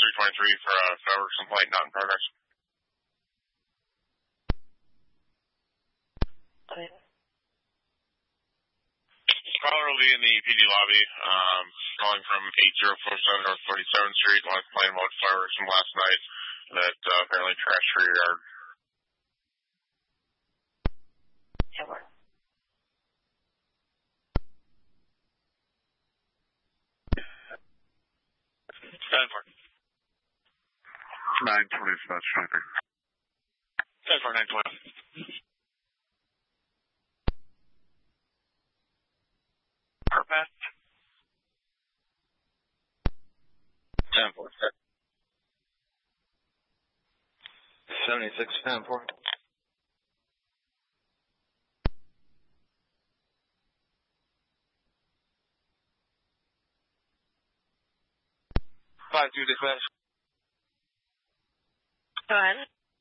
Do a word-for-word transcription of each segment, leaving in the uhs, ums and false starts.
three twenty-three for a fireworks complaint not in progress. Okay. Caller will be in the P D lobby, um, calling from eight zero four seven North forty-seventh Street. Want to complain about fireworks from last night that uh, apparently trashed her yard. Sure. ten four. nine twenty, dispatch traffic. ten four, nine twenty. Carpath. ten four. seventy-six, ten four. five two, dispatch. Go ahead.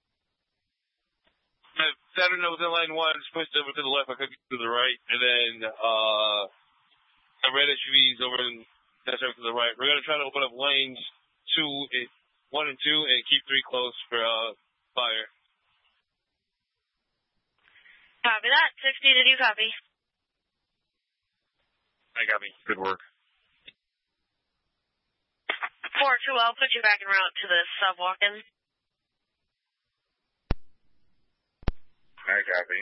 I don't know within line one, it's pushed over to the left, I could get to the right, and then, uh, the red S U V's over in, that's over to the right. We're gonna try to open up lanes two, and, one and two, and keep three closed for, uh, fire. Copy that. sixty, did you copy? I copy. Good work. four two, I'll put you back en route to the sub walk-in. I copy.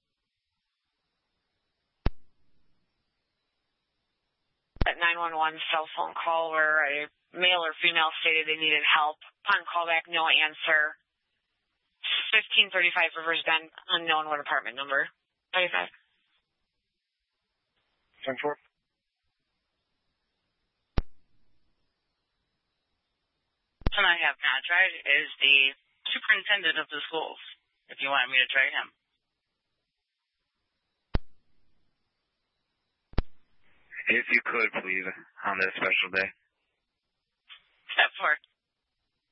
At nine one one cell phone call where a male or female stated they needed help. Upon callback, no answer. fifteen thirty-five Rivers Bend, unknown what apartment number. thirty-five. ten four. And I have contract is the superintendent of the schools, if you want me to try him. If you could, please, on this special day. Step four.